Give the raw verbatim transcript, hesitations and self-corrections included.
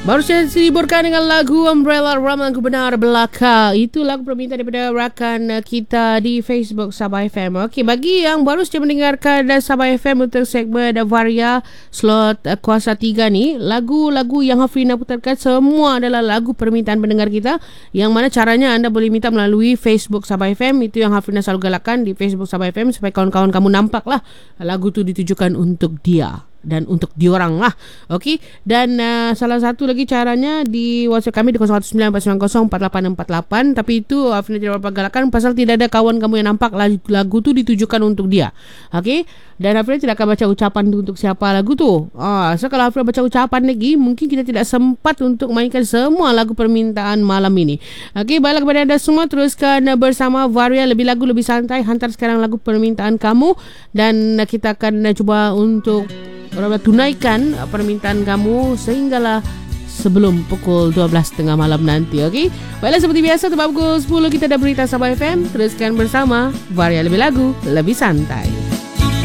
Baru saja diliburkan dengan lagu Umbrella Ram, lagu Benar Belaka. Itu lagu permintaan daripada rakan kita di Facebook Sabah F M. Okey, bagi yang baru saja mendengarkan Sabah F M untuk segmen Varia slot uh, kuasa tiga ni, lagu-lagu yang Hafrina putarkan semua adalah lagu permintaan pendengar kita, yang mana caranya anda boleh minta melalui Facebook Sabah F M. Itu yang Hafrina selalu galakkan di Facebook Sabah F M, supaya kawan-kawan kamu nampak lah lagu tu ditujukan untuk dia dan untuk diorang lah. Okey, dan uh, salah satu lagi caranya di WhatsApp kami di kosong satu sembilan empat sembilan kosong empat lapan empat lapan. Tapi itu Afina tidak dapat galakkan pasal tidak ada kawan kamu yang nampak lagu, lagu tu ditujukan untuk dia. Okey, dan Afina tidak akan baca ucapan tu untuk siapa lagu tu. Ah, so kalau Afina baca ucapan lagi, mungkin kita tidak sempat untuk mainkan semua lagu permintaan malam ini. Okey, baiklah kepada anda semua, teruskan bersama Varia, lebih lagu lebih santai. Hantar sekarang lagu permintaan kamu dan kita akan cuba untuk orang tunaikan permintaan kamu sehinggalah sebelum pukul dua belas tiga puluh malam nanti. Okey, baiklah, seperti biasa tepat pukul sepuluh kita ada berita Sabah F M. Teruskan bersama Varia, lebih lagu lebih santai.